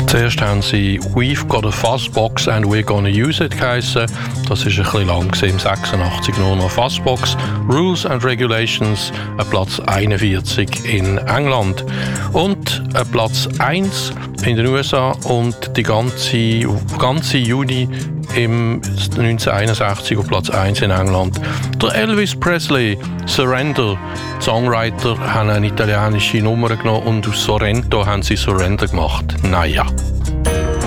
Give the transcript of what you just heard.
Zuerst haben sie «We've got a Fuzzbox and we're gonna use it» geheissen. Das ist ein bisschen lang, im 86 nur noch Fuzzbox. «Rules and Regulations», Platz 41 in England. Und Platz 1 in den USA und die ganze Juni im 1961 auf Platz 1 in England. Der Elvis Presley, «Surrender». Die Songwriter haben eine italienische Nummer genommen und aus Sorrento haben sie «Surrender» gemacht. Naja.